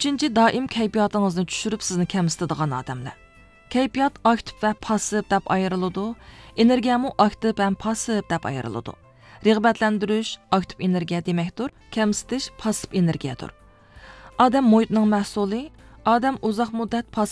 Uchinchi, doim kayfiyatingizni tushirib sizni kamsitadigan odamlar. Kayfiyat aktiv va passiv deb ayriladi. Energiyamu aktiv va passiv deb ayriladi. Rəğbətlendiriş aktiv energiya deməkdir, kamsitish passiv energiyadır. Adam muhitning mahsuli, adam uzoq muddat passiv